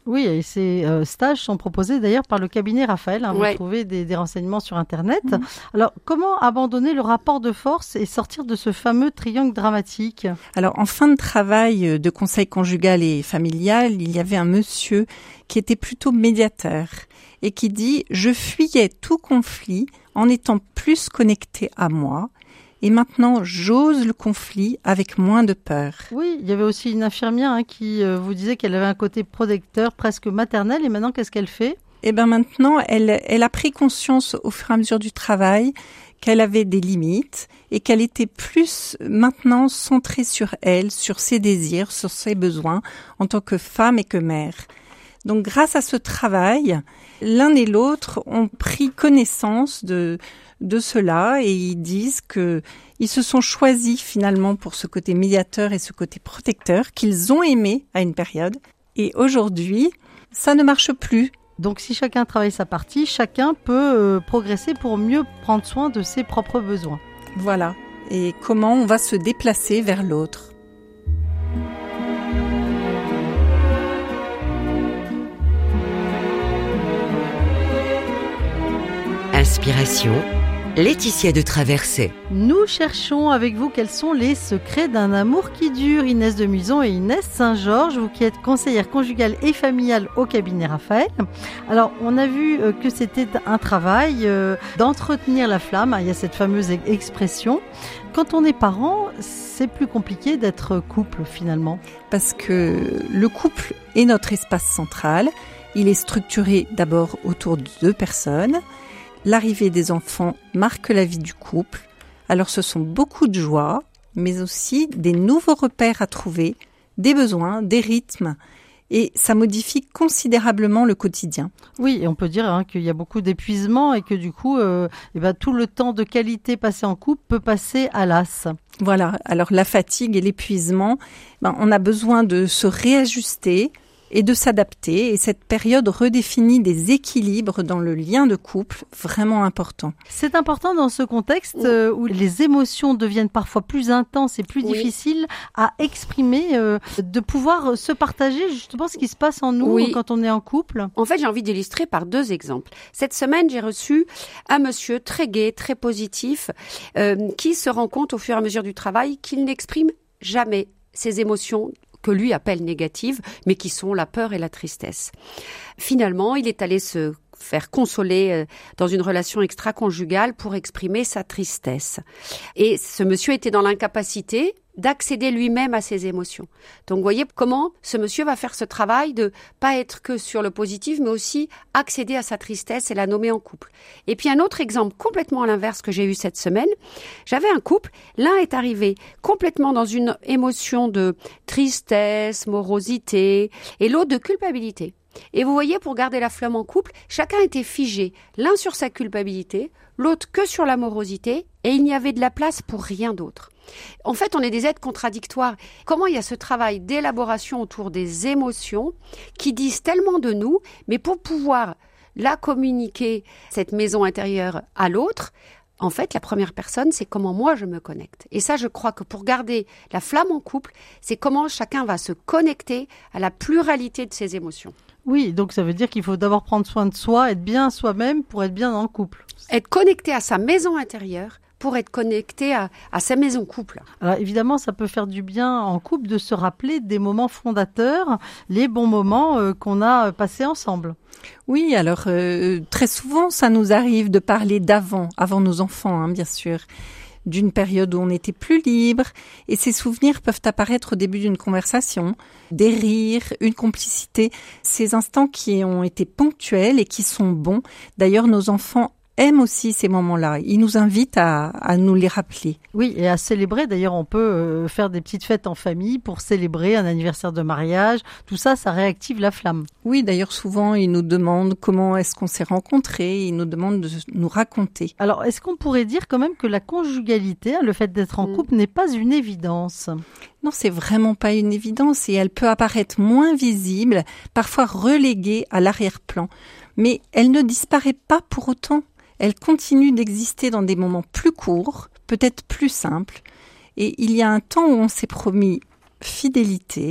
Oui, et ces stages sont proposés d'ailleurs par le cabinet Raphaël. Vous Ouais. trouvez des renseignements sur Internet. Alors, comment abandonner le rapport de force et sortir de ce fameux triangle dramatique ? Alors, en fin de travail de conseil conjugal et familial, il y avait un monsieur qui était plutôt médiateur et qui dit « Je fuyais tout conflit en étant plus connecté à moi. Et maintenant, j'ose le conflit avec moins de peur. » Oui, il y avait aussi une infirmière qui vous disait qu'elle avait un côté protecteur, presque maternel. Et maintenant, qu'est-ce qu'elle fait ? Et bien maintenant, elle a pris conscience au fur et à mesure du travail qu'elle avait des limites et qu'elle était plus maintenant centrée sur elle, sur ses désirs, sur ses besoins en tant que femme et que mère. Donc grâce à ce travail, l'un et l'autre ont pris connaissance de cela et ils disent que ils se sont choisis finalement pour ce côté médiateur et ce côté protecteur qu'ils ont aimé à une période. Et aujourd'hui, ça ne marche plus. Donc si chacun travaille sa partie, chacun peut progresser pour mieux prendre soin de ses propres besoins. Voilà. Et comment on va se déplacer vers l'autre. Inspiration, Laetitia de Traversée. Nous cherchons avec vous quels sont les secrets d'un amour qui dure. Inès de Muison et Inès Saint-Georges, vous qui êtes conseillère conjugale et familiale au cabinet Raphaël. Alors, on a vu que c'était un travail d'entretenir la flamme. Il y a cette fameuse expression. Quand on est parent, c'est plus compliqué d'être couple finalement. Parce que le couple est notre espace central. Il est structuré d'abord autour de 2 personnes. L'arrivée des enfants marque la vie du couple. Alors ce sont beaucoup de joie, mais aussi des nouveaux repères à trouver, des besoins, des rythmes. Et ça modifie considérablement le quotidien. Oui, et on peut dire qu'il y a beaucoup d'épuisement et que du coup, tout le temps de qualité passé en couple peut passer à l'as. Voilà, alors la fatigue et l'épuisement, on a besoin de se réajuster et de s'adapter. Et cette période redéfinit des équilibres dans le lien de couple vraiment importants. C'est important dans ce contexte où les émotions deviennent parfois plus intenses et plus difficiles à exprimer, de pouvoir se partager justement ce qui se passe en nous quand on est en couple. En fait, j'ai envie d'illustrer par 2 exemples. Cette semaine, j'ai reçu un monsieur très gai, très positif, qui se rend compte au fur et à mesure du travail qu'il n'exprime jamais ses émotions que lui appelle négatives, mais qui sont la peur et la tristesse. Finalement, il est allé se faire consoler dans une relation extra-conjugale pour exprimer sa tristesse. Et ce monsieur était dans l'incapacité d'accéder lui-même à ses émotions. Donc, vous voyez comment ce monsieur va faire ce travail de pas être que sur le positif, mais aussi accéder à sa tristesse et la nommer en couple. Et puis, un autre exemple complètement à l'inverse que j'ai eu cette semaine. J'avais un couple, l'un est arrivé complètement dans une émotion de tristesse, morosité, et l'autre de culpabilité. Et vous voyez, pour garder la flamme en couple, chacun était figé, l'un sur sa culpabilité, l'autre que sur la morosité, et il n'y avait de la place pour rien d'autre. En fait, on est des êtres contradictoires. Comment il y a ce travail d'élaboration autour des émotions qui disent tellement de nous, mais pour pouvoir la communiquer, cette maison intérieure, à l'autre, en fait, la première personne, c'est comment moi je me connecte. Et ça, je crois que pour garder la flamme en couple, c'est comment chacun va se connecter à la pluralité de ses émotions. Oui, donc ça veut dire qu'il faut d'abord prendre soin de soi, être bien soi-même pour être bien dans le couple. Être connecté à sa maison intérieure pour être connecté à sa maison couple. Alors évidemment, ça peut faire du bien en couple de se rappeler des moments fondateurs, les bons moments qu'on a passés ensemble. Oui, alors très souvent, ça nous arrive de parler avant nos enfants, bien sûr, d'une période où on était plus libre, et ces souvenirs peuvent apparaître au début d'une conversation, des rires, une complicité, ces instants qui ont été ponctuels et qui sont bons. D'ailleurs, nos enfants aiment aussi ces moments-là. Ils nous invitent à nous les rappeler. Oui, et à célébrer. D'ailleurs, on peut faire des petites fêtes en famille pour célébrer un anniversaire de mariage. Tout ça, ça réactive la flamme. Oui, d'ailleurs, souvent, ils nous demandent comment est-ce qu'on s'est rencontrés. Ils nous demandent de nous raconter. Alors, est-ce qu'on pourrait dire quand même que la conjugalité, le fait d'être en couple, n'est pas une évidence ? Non, c'est vraiment pas une évidence et elle peut apparaître moins visible, parfois reléguée à l'arrière-plan. Mais elle ne disparaît pas pour autant. Elle continue d'exister dans des moments plus courts, peut-être plus simples. Et il y a un temps où on s'est promis fidélité,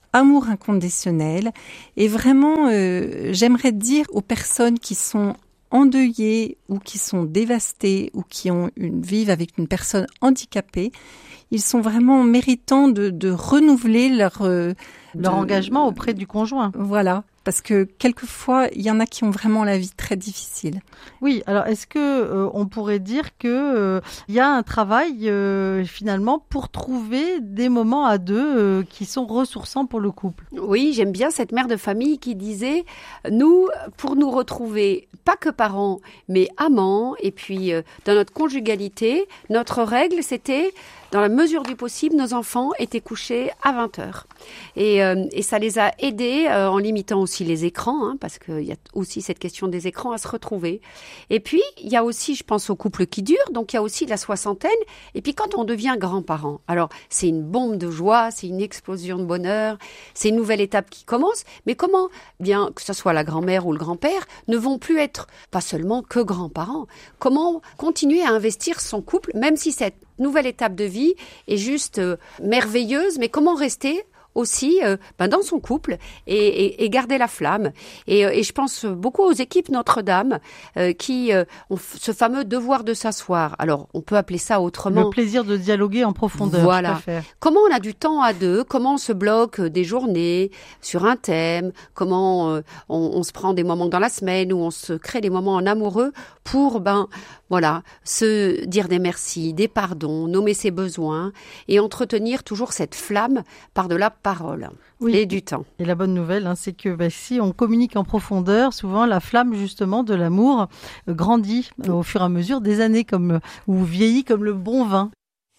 amour inconditionnel. Et vraiment, j'aimerais dire aux personnes qui sont endeuillées ou qui sont dévastées ou qui vivent avec une personne handicapée, ils sont vraiment méritants de renouveler leur engagement auprès du conjoint. Voilà. Parce que quelquefois, il y en a qui ont vraiment la vie très difficile. Oui, alors est-ce que on pourrait dire que il y a un travail finalement pour trouver des moments à deux qui sont ressourçants pour le couple? Oui, j'aime bien cette mère de famille qui disait nous, pour nous retrouver, pas que parents, mais amants, et puis dans notre conjugalité, notre règle, c'était dans la mesure du possible, nos enfants étaient couchés à 20h. Et ça les a aidés en limitant aussi les écrans, parce qu'il y a aussi cette question des écrans à se retrouver. Et puis, il y a aussi, je pense aux couples qui durent, donc il y a aussi la soixantaine. Et puis, quand on devient grand-parent, alors c'est une bombe de joie, c'est une explosion de bonheur, c'est une nouvelle étape qui commence. Mais comment, bien que ce soit la grand-mère ou le grand-père, ne vont plus être pas seulement que grands-parents? Comment continuer à investir son couple, même si cette nouvelle étape de vie est juste merveilleuse, mais comment rester aussi dans son couple et garder la flamme. Et je pense beaucoup aux équipes Notre-Dame qui ont ce fameux devoir de s'asseoir. Alors, on peut appeler ça autrement. Le plaisir de dialoguer en profondeur. Voilà. Comment on a du temps à deux, comment on se bloque des journées sur un thème, comment on se prend des moments dans la semaine où on se crée des moments en amoureux pour, se dire des merci, des pardons, nommer ses besoins et entretenir toujours cette flamme par-delà parole et du temps. Et la bonne nouvelle, c'est que si on communique en profondeur, souvent la flamme justement de l'amour grandit au fur et à mesure des années ou vieillit comme le bon vin.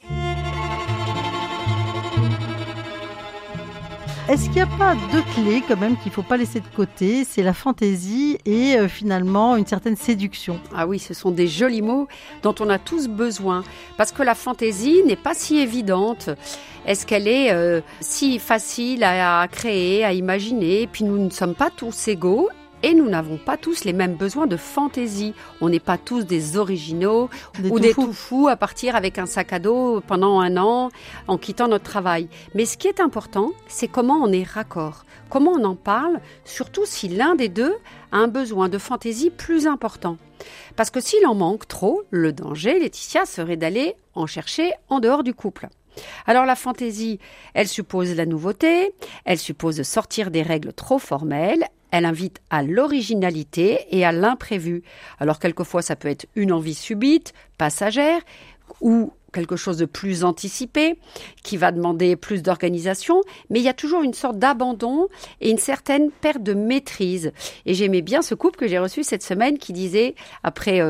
Est-ce qu'il n'y a pas deux clés quand même qu'il ne faut pas laisser de côté? C'est la fantaisie et finalement une certaine séduction. Ah oui, ce sont des jolis mots dont on a tous besoin. Parce que la fantaisie n'est pas si évidente. Est-ce qu'elle est si facile à créer, à imaginer? Et puis nous ne sommes pas tous égaux. Et nous n'avons pas tous les mêmes besoins de fantaisie. On n'est pas tous des originaux des tout fous à partir avec un sac à dos pendant 1 an en quittant notre travail. Mais ce qui est important, c'est comment on est raccord. Comment on en parle, surtout si l'un des deux a un besoin de fantaisie plus important. Parce que s'il en manque trop, le danger, Laetitia, serait d'aller en chercher en dehors du couple. Alors la fantaisie, elle suppose la nouveauté, elle suppose de sortir des règles trop formelles, elle invite à l'originalité et à l'imprévu. Alors quelquefois ça peut être une envie subite, passagère, ou quelque chose de plus anticipé, qui va demander plus d'organisation, mais il y a toujours une sorte d'abandon et une certaine perte de maîtrise. Et j'aimais bien ce couple que j'ai reçu cette semaine qui disait, après,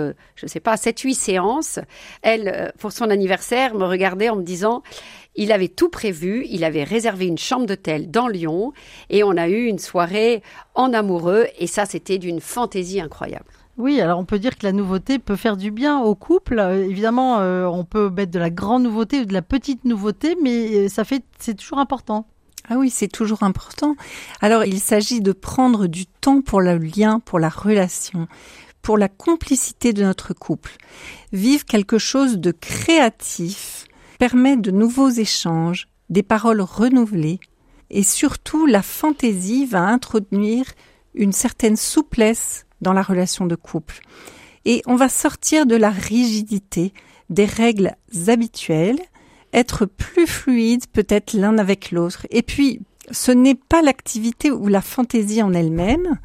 7-8 séances, elle, pour son anniversaire, me regardait en me disant, il avait tout prévu, il avait réservé une chambre d'hôtel dans Lyon et on a eu une soirée en amoureux et ça, c'était d'une fantaisie incroyable. Oui, alors on peut dire que la nouveauté peut faire du bien au couple. Évidemment, on peut mettre de la grande nouveauté ou de la petite nouveauté, mais c'est toujours important. Ah oui, c'est toujours important. Alors, il s'agit de prendre du temps pour le lien, pour la relation, pour la complicité de notre couple. Vivre quelque chose de créatif permet de nouveaux échanges, des paroles renouvelées, et surtout, la fantaisie va introduire une certaine souplesse dans la relation de couple. Et on va sortir de la rigidité, des règles habituelles, être plus fluide peut-être l'un avec l'autre. Et puis, ce n'est pas l'activité ou la fantaisie en elle-même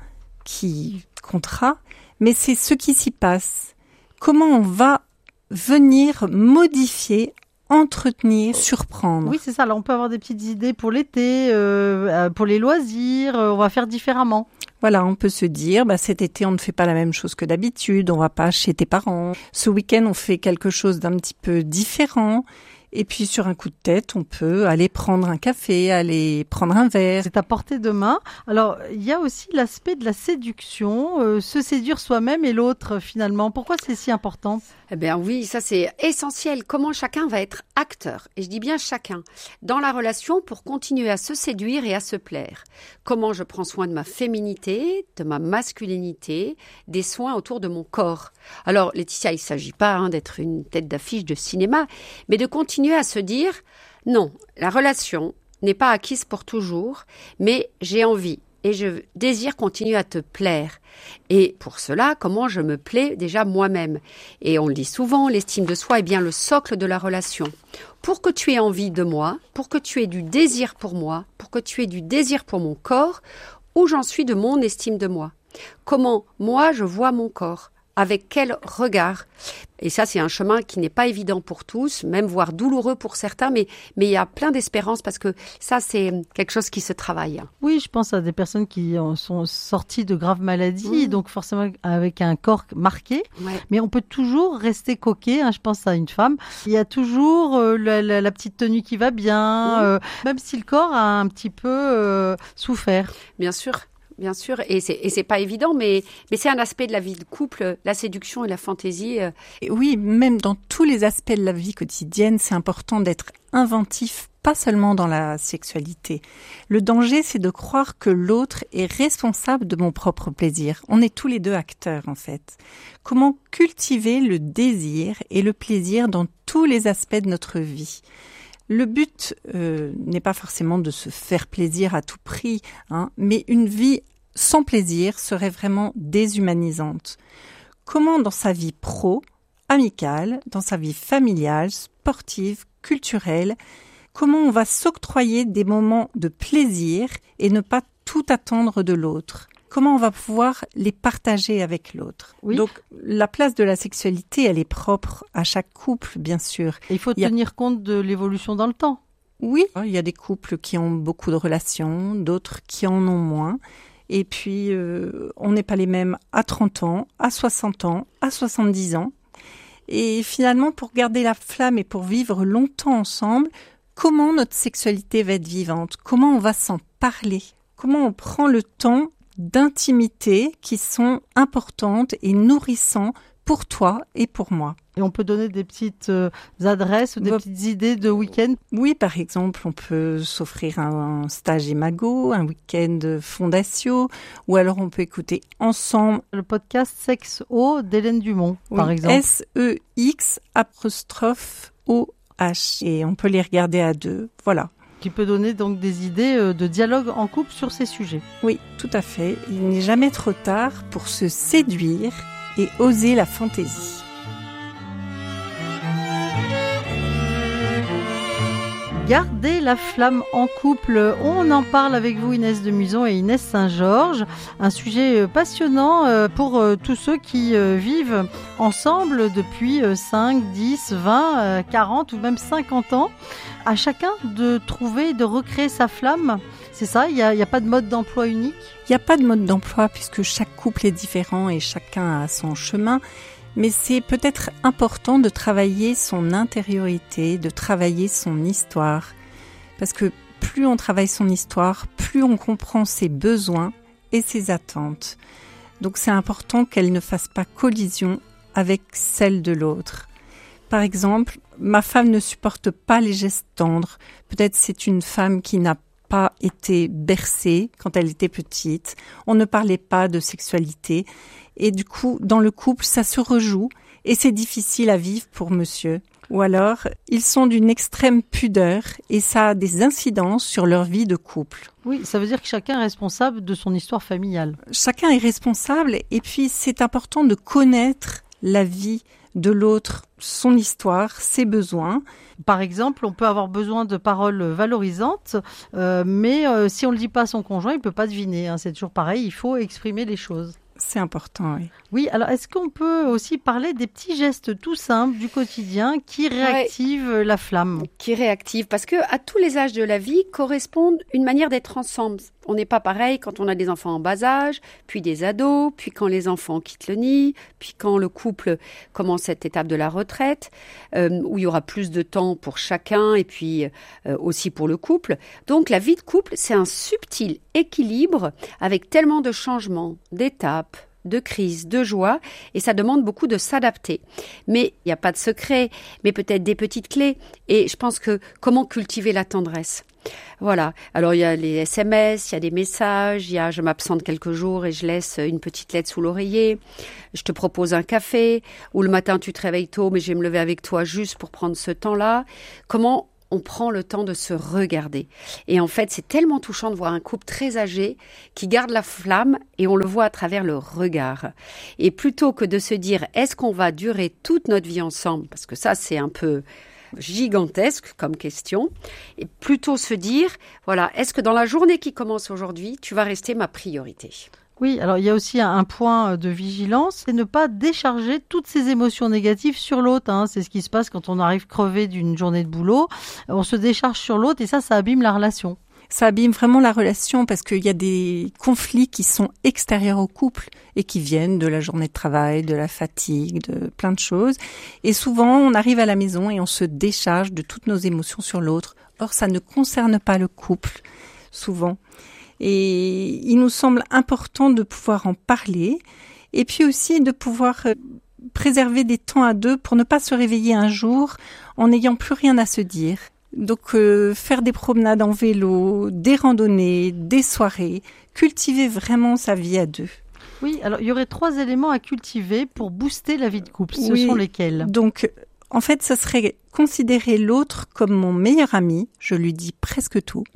qui comptera, mais c'est ce qui s'y passe. Comment on va venir modifier, entretenir, surprendre. Oui, c'est ça. Alors, on peut avoir des petites idées pour l'été, pour les loisirs, on va faire différemment. Voilà, on peut se dire, cet été, on ne fait pas la même chose que d'habitude, on va pas chez tes parents. Ce week-end, on fait quelque chose d'un petit peu différent. Et puis, sur un coup de tête, on peut aller prendre un café, aller prendre un verre. C'est à portée de main. Alors, il y a aussi l'aspect de la séduction, se séduire soi-même et l'autre, finalement. Pourquoi c'est si important ? Eh bien oui, ça c'est essentiel. Comment chacun va être acteur, et je dis bien chacun, dans la relation pour continuer à se séduire et à se plaire. Comment je prends soin de ma féminité, de ma masculinité, des soins autour de mon corps. Alors Laetitia, il ne s'agit pas d'être une tête d'affiche de cinéma, mais de continuer à se dire, non, la relation n'est pas acquise pour toujours, mais j'ai envie et je désire continuer à te plaire. Et pour cela, comment je me plais déjà moi-même? Et on le dit souvent, l'estime de soi est bien le socle de la relation. Pour que tu aies envie de moi, pour que tu aies du désir pour moi, pour que tu aies du désir pour mon corps, où j'en suis de mon estime de moi? Comment moi je vois mon corps? Avec quel regard? Et ça, c'est un chemin qui n'est pas évident pour tous, même voire douloureux pour certains, mais il y a plein d'espérance parce que ça, c'est quelque chose qui se travaille. Oui, je pense à des personnes qui sont sorties de graves maladies, donc forcément avec un corps marqué, mais on peut toujours rester coquet, je pense à une femme. Il y a toujours la petite tenue qui va bien, même si le corps a un petit peu souffert. Bien sûr. Bien sûr, et c'est pas évident, mais c'est un aspect de la vie de couple, la séduction et la fantaisie. Et oui, même dans tous les aspects de la vie quotidienne, c'est important d'être inventif, pas seulement dans la sexualité. Le danger, c'est de croire que l'autre est responsable de mon propre plaisir. On est tous les deux acteurs, en fait. Comment cultiver le désir et le plaisir dans tous les aspects de notre vie ? Le but n'est pas forcément de se faire plaisir à tout prix, mais une vie sans plaisir serait vraiment déshumanisante. Comment dans sa vie pro, amicale, dans sa vie familiale, sportive, culturelle, comment on va s'octroyer des moments de plaisir et ne pas tout attendre de l'autre ? Comment on va pouvoir les partager avec l'autre. Oui. Donc, la place de la sexualité, elle est propre à chaque couple, bien sûr. Et il faut tenir compte de l'évolution dans le temps. Oui, il y a des couples qui ont beaucoup de relations, d'autres qui en ont moins. Et puis, on n'est pas les mêmes à 30 ans, à 60 ans, à 70 ans. Et finalement, pour garder la flamme et pour vivre longtemps ensemble, comment notre sexualité va être vivante? Comment on va s'en parler? Comment on prend le temps d'intimité qui sont importantes et nourrissantes pour toi et pour moi. Et on peut donner des petites adresses ou des petites idées de week-end? Oui, par exemple, on peut s'offrir un stage Imago, un week-end Fondatio, ou alors on peut écouter ensemble le podcast Sex-O d'Hélène Dumont, par exemple. SEX''OH. Et on peut les regarder à deux. Voilà. Qui peut donner donc des idées de dialogue en couple sur ces sujets. Oui, tout à fait. Il n'est jamais trop tard pour se séduire et oser la fantaisie. Gardez la flamme en couple. On en parle avec vous, Inès de Muson et Inès Saint-Georges. Un sujet passionnant pour tous ceux qui vivent ensemble depuis 5, 10, 20, 40 ou même 50 ans. À chacun de trouver, de recréer sa flamme. C'est ça, il n'y a pas de mode d'emploi unique? Il n'y a pas de mode d'emploi puisque chaque couple est différent et chacun a son chemin. Mais c'est peut-être important de travailler son intériorité, de travailler son histoire. Parce que plus on travaille son histoire, plus on comprend ses besoins et ses attentes. Donc c'est important qu'elle ne fasse pas collision avec celle de l'autre. Par exemple, ma femme ne supporte pas les gestes tendres. Peut-être c'est une femme qui n'a pas été bercée quand elle était petite. On ne parlait pas de sexualité. Et du coup, dans le couple, ça se rejoue et c'est difficile à vivre pour monsieur. Ou alors, ils sont d'une extrême pudeur et ça a des incidences sur leur vie de couple. Oui, ça veut dire que chacun est responsable de son histoire familiale. Chacun est responsable et puis c'est important de connaître la vie de l'autre, son histoire, ses besoins. Par exemple, on peut avoir besoin de paroles valorisantes, mais si on ne le dit pas à son conjoint, il ne peut pas deviner. C'est toujours pareil, il faut exprimer les choses. C'est important, oui. Oui, alors est-ce qu'on peut aussi parler des petits gestes tout simples du quotidien qui réactivent la flamme? Qui réactivent, parce que à tous les âges de la vie correspondent une manière d'être ensemble. On n'est pas pareil quand on a des enfants en bas âge, puis des ados, puis quand les enfants quittent le nid, puis quand le couple commence cette étape de la retraite, où il y aura plus de temps pour chacun et puis aussi pour le couple. Donc la vie de couple, c'est un subtil équilibre avec tellement de changements, d'étapes, de crise, de joie, et ça demande beaucoup de s'adapter. Mais il n'y a pas de secret, mais peut-être des petites clés. Et je pense que comment cultiver la tendresse? Voilà. Alors il y a les SMS, il y a des messages, il y a je m'absente quelques jours et je laisse une petite lettre sous l'oreiller. Je te propose un café, ou le matin tu te réveilles tôt, mais je vais me lever avec toi juste pour prendre ce temps-là. Comment on prend le temps de se regarder. Et en fait, c'est tellement touchant de voir un couple très âgé qui garde la flamme et on le voit à travers le regard. Et plutôt que de se dire, est-ce qu'on va durer toute notre vie ensemble? Parce que ça, c'est un peu gigantesque comme question. Et plutôt se dire, voilà, est-ce que dans la journée qui commence aujourd'hui, tu vas rester ma priorité? Oui, alors il y a aussi un point de vigilance, c'est ne pas décharger toutes ces émotions négatives sur l'autre. C'est ce qui se passe quand on arrive crevé d'une journée de boulot. On se décharge sur l'autre et ça abîme la relation. Ça abîme vraiment la relation parce qu'il y a des conflits qui sont extérieurs au couple et qui viennent de la journée de travail, de la fatigue, de plein de choses. Et souvent, on arrive à la maison et on se décharge de toutes nos émotions sur l'autre. Or, ça ne concerne pas le couple, souvent. Et il nous semble important de pouvoir en parler et puis aussi de pouvoir préserver des temps à deux pour ne pas se réveiller un jour en n'ayant plus rien à se dire. Donc faire des promenades en vélo, des randonnées, des soirées, cultiver vraiment sa vie à deux. Oui, alors il y aurait 3 éléments à cultiver pour booster la vie de couple. Ce sont lesquels? Donc en fait, ça serait considérer l'autre comme mon meilleur ami. Je lui dis presque tout.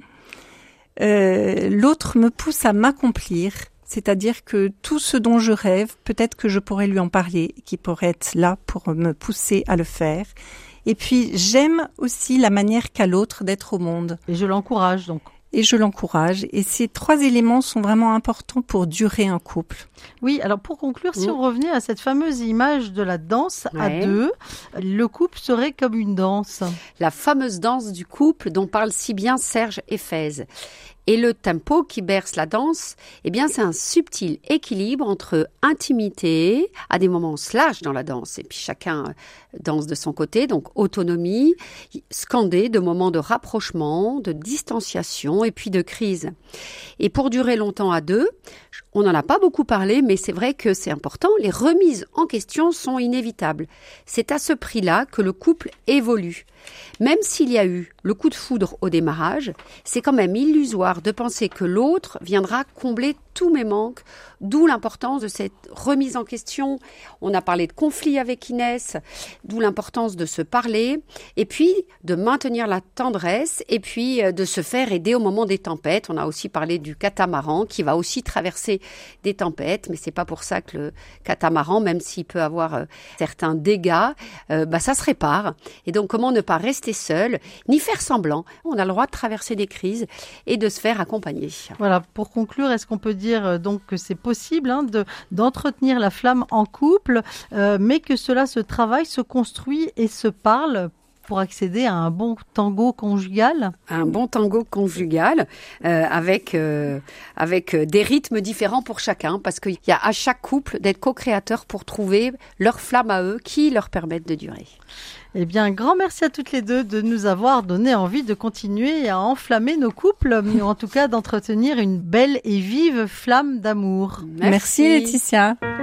L'autre me pousse à m'accomplir, c'est-à-dire que tout ce dont je rêve, peut-être que je pourrais lui en parler, qui pourrait être là pour me pousser à le faire. Et puis, j'aime aussi la manière qu'a l'autre d'être au monde. Et je l'encourage donc. Et je l'encourage. Et ces 3 éléments sont vraiment importants pour durer un couple. Oui, alors pour conclure, si on revenait à cette fameuse image de la danse à deux, le couple serait comme une danse. La fameuse danse du couple dont parle si bien Serge Éphèse. Et le tempo qui berce la danse, eh bien, c'est un subtil équilibre entre intimité, à des moments on se lâche dans la danse, et puis chacun danse de son côté, donc autonomie, scandé de moments de rapprochement, de distanciation et puis de crise. Et pour durer longtemps à deux, on n'en a pas beaucoup parlé, mais c'est vrai que c'est important, les remises en question sont inévitables. C'est à ce prix-là que le couple évolue. Même s'il y a eu le coup de foudre au démarrage, c'est quand même illusoire de penser que l'autre viendra combler tous mes manques, d'où l'importance de cette remise en question. On a parlé de conflit avec Inès, d'où l'importance de se parler, et puis de maintenir la tendresse, et puis de se faire aider au moment des tempêtes. On a aussi parlé du catamaran qui va aussi traverser des tempêtes, mais c'est pas pour ça que le catamaran, même s'il peut avoir certains dégâts, ça se répare. Et donc comment ne pas rester seul, ni faire semblant. On a le droit de traverser des crises et de se faire accompagner. Voilà, pour conclure, est-ce qu'on peut dire donc que c'est possible d'entretenir la flamme en couple, mais que cela se travaille, se construit et se parle pour accéder à un bon tango conjugal? Un bon tango conjugal avec des rythmes différents pour chacun, parce qu'il y a à chaque couple d'être co-créateur pour trouver leur flamme à eux qui leur permettent de durer. Eh bien, grand merci à toutes les deux de nous avoir donné envie de continuer à enflammer nos couples, mais en tout cas d'entretenir une belle et vive flamme d'amour. Merci Laetitia.